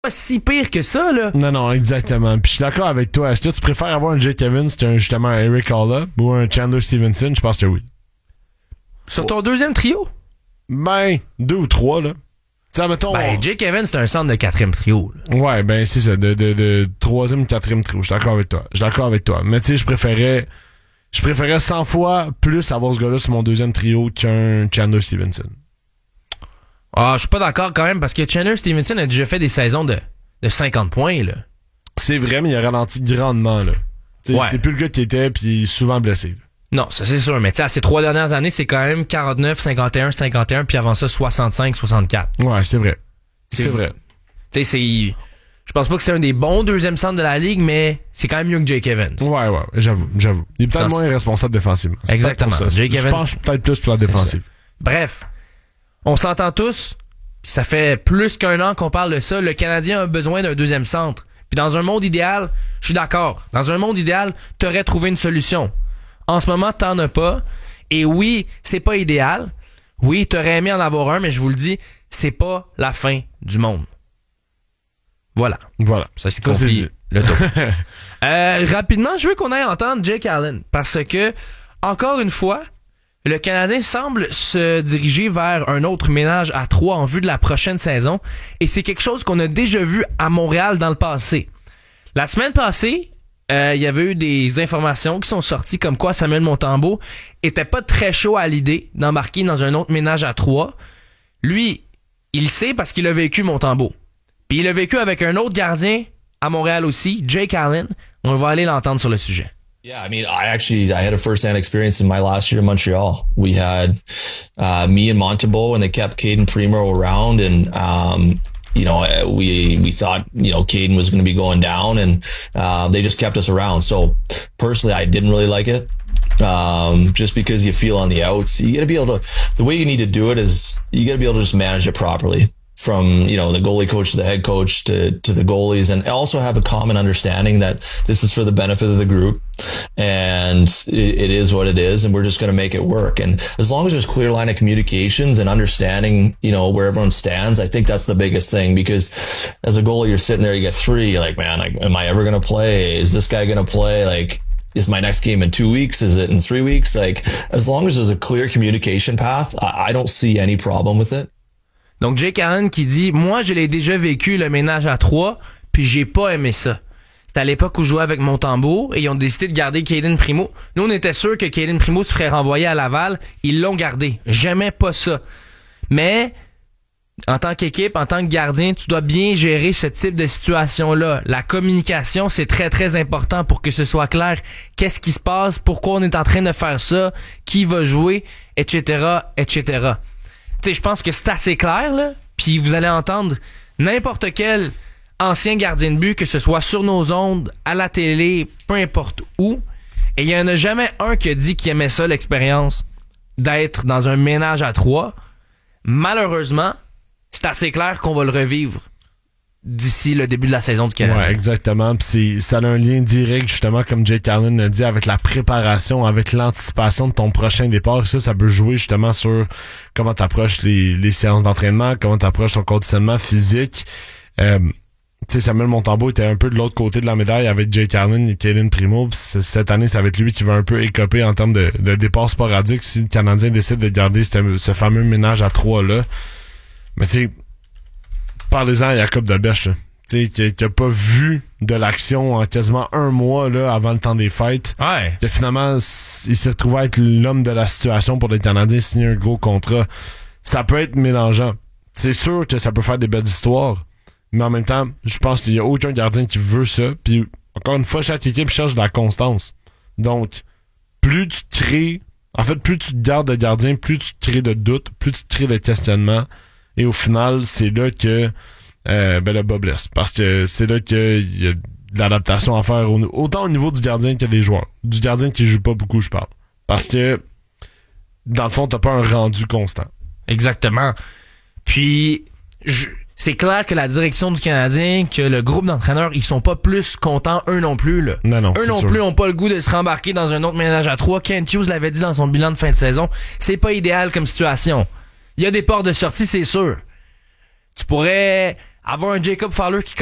pas si pire que ça, là. Non, exactement. Puis je suis d'accord avec toi. Est-ce que tu préfères avoir un Jake Evans justement un Eric Halla ou un Chandler Stevenson? Je pense que oui. Sur ton deuxième trio? Ben, 2 ou 3, là. T'sais, mettons, Jake Evans, c'est un centre de quatrième trio, là. Ouais, ben c'est ça, de troisième, quatrième trio. Je suis d'accord avec toi. Mais tu sais, je préférais 100 fois plus avoir ce gars-là sur mon deuxième trio qu'un Chandler Stevenson. Ah, je suis pas d'accord quand même, parce que Chandler Stevenson a déjà fait des saisons de 50 points, là. C'est vrai, mais il a ralenti grandement, là. Ouais. C'est plus le gars qui était, puis il est souvent blessé, là. Non, ça c'est sûr, mais tu sais, ces 3 dernières années, c'est quand même 49, 51, 51, puis avant ça, 65, 64. Ouais, c'est vrai. C'est vrai. Tu sais, je pense pas que c'est un des bons deuxièmes centres de la ligue, mais c'est quand même mieux que Jake Evans. Ouais, j'avoue. Il est peut-être moins responsable défensivement. C'est exactement. Jake Evans, je pense peut-être plus pour la défensive. Bref, on s'entend tous, puis ça fait plus qu'un an qu'on parle de ça, le Canadien a besoin d'un deuxième centre. Puis dans un monde idéal, je suis d'accord. Dans un monde idéal, t'aurais trouvé une solution. En ce moment, t'en as pas. Et oui, c'est pas idéal. Oui, t'aurais aimé en avoir un, mais je vous le dis, c'est pas la fin du monde. Voilà. Ça c'est compris le tour. Rapidement, je veux qu'on aille entendre Jake Allen. Parce que, encore une fois, le Canadien semble se diriger vers un autre ménage à 3 en vue de la prochaine saison. Et c'est quelque chose qu'on a déjà vu à Montréal dans le passé. La semaine passée, il y avait eu des informations qui sont sorties comme quoi Samuel Montembeault était pas très chaud à l'idée d'embarquer dans un autre ménage à 3. Lui, il sait parce qu'il a vécu Montembeault. Puis il a vécu avec un autre gardien à Montréal aussi, Jake Allen. On va aller l'entendre sur le sujet. Yeah, I mean, I had a first-hand experience in my last year in Montreal. We had me and Montembeault, and they kept Caden Primo around, and we thought, Caden was going to be going down, and they just kept us around. So personally, I didn't really like it. Just because you feel on the outs, you got to be able to, the way you need to do it is you got to be able to just manage it properly. From, the goalie coach to the head coach to the goalies, and also have a common understanding that this is for the benefit of the group, and it is what it is, and we're just going to make it work. And as long as there's clear line of communications and understanding, where everyone stands, I think that's the biggest thing, because as a goalie, you're sitting there, you get 3, you're like, man, am I ever going to play? Is this guy going to play? Like, is my next game in 2 weeks? Is it in 3 weeks? Like, as long as there's a clear communication path, I don't see any problem with it. Donc Jake Allen qui dit « Moi, je l'ai déjà vécu, le ménage à 3, puis j'ai pas aimé ça. » C'était à l'époque où je jouais avec Montembeault et ils ont décidé de garder Caden Primo. Nous, on était sûr que Caden Primo se ferait renvoyer à Laval. Ils l'ont gardé. J'aimais pas ça. Mais, en tant qu'équipe, en tant que gardien, tu dois bien gérer ce type de situation-là. La communication, c'est très, très important pour que ce soit clair. Qu'est-ce qui se passe? Pourquoi on est en train de faire ça? Qui va jouer? Etc., etc. Tu sais, je pense que c'est assez clair, là. Puis vous allez entendre n'importe quel ancien gardien de but, que ce soit sur nos ondes, à la télé, peu importe où. Et il y en a jamais un qui a dit qu'il aimait ça, l'expérience d'être dans un ménage à 3. Malheureusement, c'est assez clair qu'on va le revivre d'ici le début de la saison du Canadien. Ouais, exactement. Puis ça a un lien direct, justement, comme Jake Allen l'a dit, avec la préparation, avec l'anticipation de ton prochain départ. Ça peut jouer justement sur comment t'approches les séances d'entraînement, comment t'approches ton conditionnement physique. Tu sais, Samuel Montembeault était un peu de l'autre côté de la médaille avec Jake Allen et Caden Primo. Puis cette année, ça va être lui qui va un peu écoper en termes de départ sporadique si le Canadien décide de garder ce fameux ménage à 3-là. Mais tu sais, parlez-en à Jacob Delbecq, là. Tu sais, qui a pas vu de l'action en quasiment un mois, là, avant le temps des fêtes. Ouais. Que finalement, il s'est retrouvé à être l'homme de la situation pour les Canadiens, signer un gros contrat. Ça peut être mélangeant. C'est sûr que ça peut faire des belles histoires. Mais en même temps, je pense qu'il y a aucun gardien qui veut ça. Puis, encore une fois, chaque équipe cherche de la constance. Donc, plus tu crées, en fait, plus tu te gardes de gardien, plus tu crées de doutes, plus tu crées de questionnements. Et au final, c'est là que le bas blesse. Parce que c'est là qu'il y a de l'adaptation à faire autant au niveau du gardien que des joueurs. Du gardien qui joue pas beaucoup, je parle. Parce que, dans le fond, t'as pas un rendu constant. Exactement. Puis, c'est clair que la direction du Canadien, que le groupe d'entraîneurs, ils sont pas plus contents, eux non plus, là. Non, eux non sûr. plus ont pas le goût de se rembarquer dans un autre ménage à 3. Kent Hughes l'avait dit dans son bilan de fin de saison. C'est pas idéal comme situation. Il y a des portes de sortie, c'est sûr. Tu pourrais avoir un Jacob Fowler qui